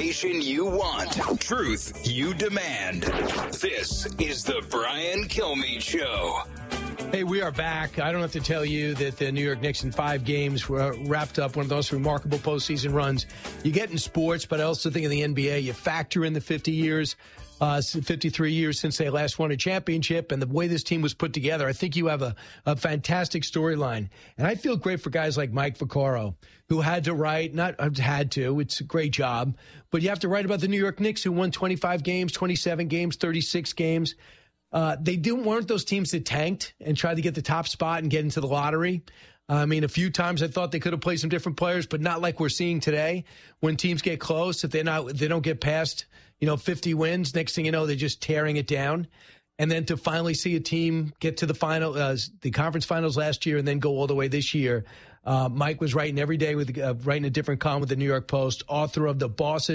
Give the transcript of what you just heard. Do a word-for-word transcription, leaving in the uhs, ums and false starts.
Information you want. Truth you demand. This is the Brian Kilmeade Show. Hey, we are back. I don't have to tell you that the New York Knicks in five games were wrapped up one of those remarkable postseason runs you get in sports, but I also think in the N B A, you factor in the fifty years, uh, fifty-three years since they last won a championship and the way this team was put together. I think you have a, a fantastic storyline. And I feel great for guys like Mike Vaccaro, who had to write, not had to, it's a great job, but you have to write about the New York Knicks who won twenty-five games, twenty-seven games, thirty-six games. Uh, they didn't weren't those teams that tanked and tried to get the top spot and get into the lottery. I mean, a few times I thought they could have played some different players, but not like we're seeing today. When teams get close, if they're not, they don't get past, you know, fifty wins. Next thing you know, they're just tearing it down. And then to finally see a team get to the final, uh, the conference finals last year, and then go all the way this year. Uh, Mike was writing every day with uh, writing a different column with the New York Post, author of the Bosses.